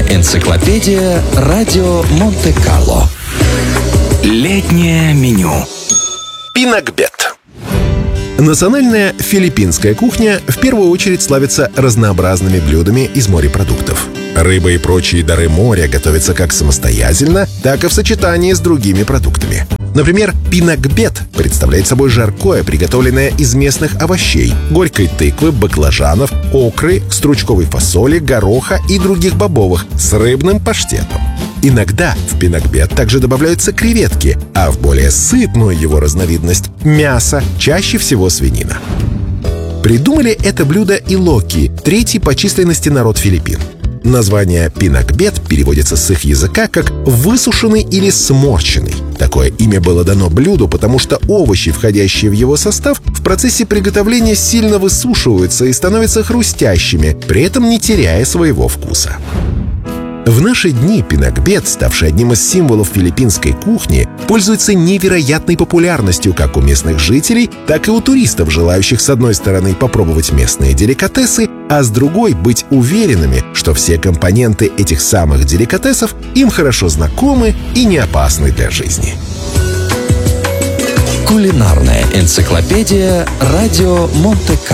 энциклопедия «Радио Монте-Карло». Летнее меню. Пинакбет. Национальная филиппинская кухня в первую очередь славится разнообразными блюдами из морепродуктов. Рыба и прочие дары моря готовятся как самостоятельно, так и в сочетании с другими продуктами. Например, пинакбет представляет собой жаркое, приготовленное из местных овощей, горькой тыквы, баклажанов, окры, стручковой фасоли, гороха и других бобовых с рыбным паштетом. Иногда в пинакбет также добавляются креветки, а в более сытную его разновидность – мясо, чаще всего свинина. Придумали это блюдо илоки, третий по численности народ Филиппин. Название пинакбет переводится с их языка как «высушенный» или «сморщенный». Такое имя было дано блюду, потому что овощи, входящие в его состав, в процессе приготовления сильно высушиваются и становятся хрустящими, при этом не теряя своего вкуса. В наши дни пинакбет, ставший одним из символов филиппинской кухни, пользуется невероятной популярностью как у местных жителей, так и у туристов, желающих с одной стороны попробовать местные деликатесы, а с другой быть уверенными, что все компоненты этих самых деликатесов им хорошо знакомы и не опасны для жизни. Кулинарная энциклопедия «Радио Монте-Карло».